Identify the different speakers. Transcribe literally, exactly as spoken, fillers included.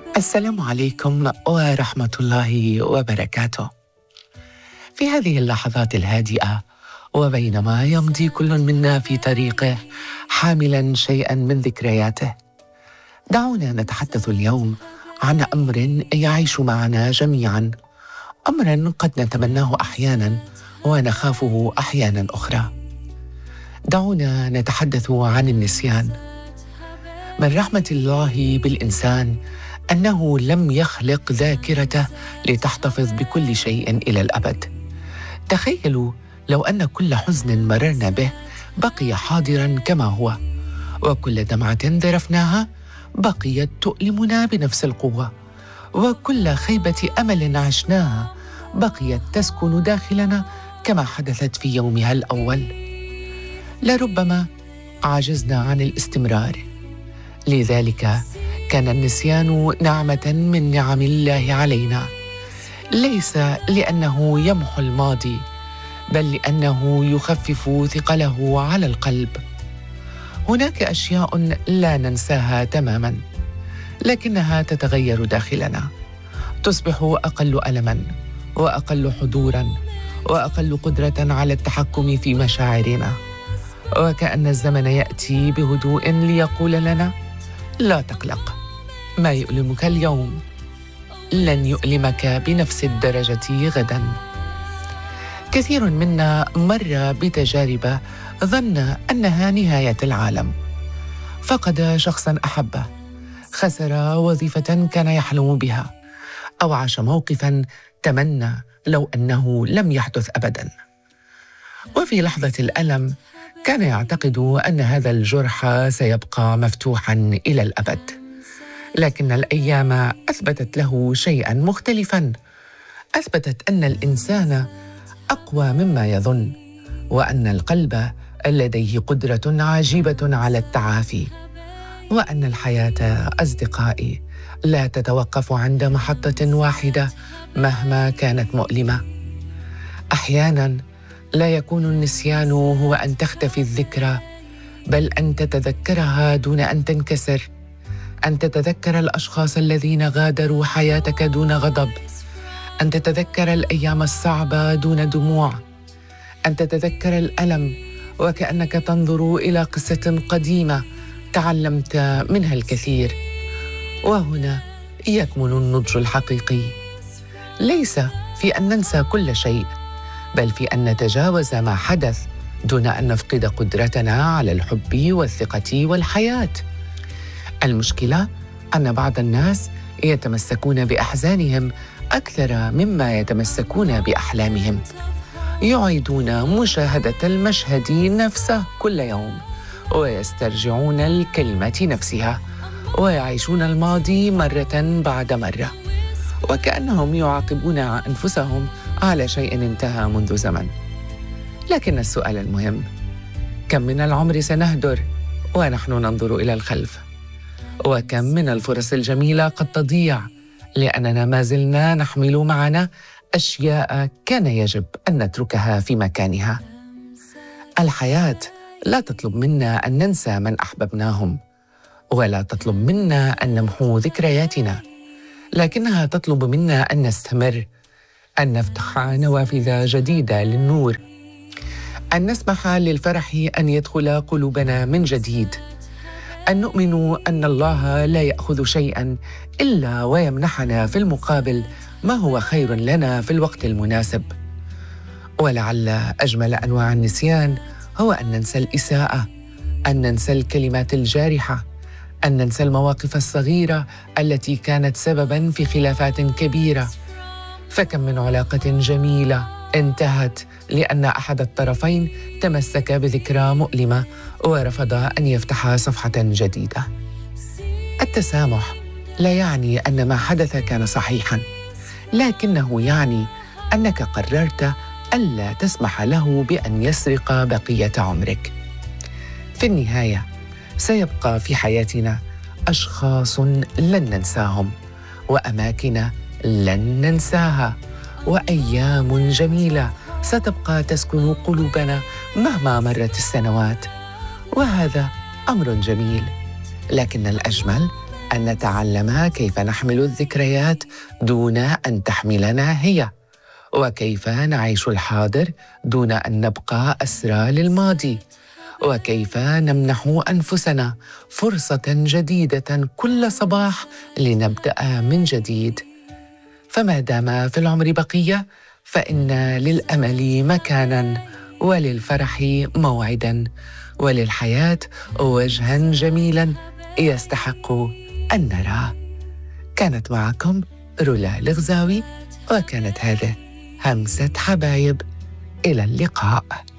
Speaker 1: السلام عليكم ورحمة الله وبركاته. في هذه اللحظات الهادئة وبينما يمضي كل منا في طريقه حاملاً شيئاً من ذكرياته، دعونا نتحدث اليوم عن أمر يعيش معنا جميعاً، أمر قد نتمناه أحياناً ونخافه أحياناً أخرى. دعونا نتحدث عن النسيان. من رحمة الله بالإنسان أنه لم يخلق ذاكرته لتحتفظ بكل شيء إلى الأبد. تخيلوا لو أن كل حزن مررنا به بقي حاضراً كما هو، وكل دمعة ذرفناها بقيت تؤلمنا بنفس القوة، وكل خيبة أمل عشناها بقيت تسكن داخلنا كما حدثت في يومها الأول. لربما عجزنا عن الاستمرار، لذلك كان النسيان نعمة من نعم الله علينا، ليس لأنه يمحو الماضي، بل لأنه يخفف ثقله على القلب. هناك أشياء لا ننساها تماماً، لكنها تتغير داخلنا، تصبح أقل ألماً وأقل حضوراً وأقل قدرة على التحكم في مشاعرنا، وكأن الزمن يأتي بهدوء ليقول لنا: لا تقلق، ما يؤلمك اليوم لن يؤلمك بنفس الدرجة غداً. كثير منا مر بتجارب ظن أنها نهاية العالم، فقد شخصاً أحبه، خسر وظيفة كان يحلم بها، أو عاش موقفاً تمنى لو أنه لم يحدث أبداً. وفي لحظة الألم كان يعتقد أن هذا الجرح سيبقى مفتوحاً إلى الأبد، لكن الأيام أثبتت له شيئاً مختلفاً. أثبتت أن الإنسان أقوى مما يظن، وأن القلب لديه قدرة عجيبة على التعافي، وأن الحياة أصدقائي لا تتوقف عند محطة واحدة مهما كانت مؤلمة. أحياناً لا يكون النسيان هو أن تختفي الذكرى، بل أن تتذكرها دون أن تنكسر، أن تتذكر الأشخاص الذين غادروا حياتك دون غضب، أن تتذكر الأيام الصعبة دون دموع، أن تتذكر الألم وكأنك تنظر إلى قصة قديمة تعلمت منها الكثير. وهنا يكمن النضج الحقيقي، ليس في أن ننسى كل شيء، بل في أن نتجاوز ما حدث دون أن نفقد قدرتنا على الحب والثقة والحياة. المشكلة أن بعض الناس يتمسكون بأحزانهم أكثر مما يتمسكون بأحلامهم، يعيدون مشاهدة المشهد نفسه كل يوم، ويسترجعون الكلمة نفسها، ويعيشون الماضي مرة بعد مرة، وكأنهم يعاقبون أنفسهم على شيء انتهى منذ زمن. لكن السؤال المهم: كم من العمر سنهدر ونحن ننظر إلى الخلف؟ وكم من الفرص الجميلة قد تضيع لأننا ما زلنا نحمل معنا أشياء كان يجب أن نتركها في مكانها؟ الحياة لا تطلب منا أن ننسى من أحببناهم، ولا تطلب منا أن نمحو ذكرياتنا، لكنها تطلب منا أن نستمر، أن نفتح نوافذ جديدة للنور، أن نسمح للفرح أن يدخل قلوبنا من جديد، أن نؤمن أن الله لا يأخذ شيئاً إلا ويمنحنا في المقابل ما هو خير لنا في الوقت المناسب. ولعل أجمل أنواع النسيان هو أن ننسى الإساءة، أن ننسى الكلمات الجارحة، أن ننسى المواقف الصغيرة التي كانت سبباً في خلافات كبيرة. فكم من علاقة جميلة انتهت لأن أحد الطرفين تمسك بذكرى مؤلمة ورفض أن يفتح صفحة جديدة. التسامح لا يعني أن ما حدث كان صحيحاً، لكنه يعني أنك قررت ألا تسمح له بأن يسرق بقية عمرك. في النهاية سيبقى في حياتنا أشخاص لن ننساهم، وأماكن لن ننساها، وأيام جميلة ستبقى تسكن قلوبنا مهما مرت السنوات. وهذا أمر جميل، لكن الأجمل أن نتعلم كيف نحمل الذكريات دون أن تحملنا هي، وكيف نعيش الحاضر دون أن نبقى أسرى للماضي، وكيف نمنح أنفسنا فرصة جديدة كل صباح لنبدأ من جديد. فما دام في العمر بقية فإن للأمل مكاناً، وللفرح موعداً، وللحياة وجهاً جميلاً يستحق أن نراه. كانت معكم رولا الغزاوي، وكانت هذه همسة حبايب. إلى اللقاء.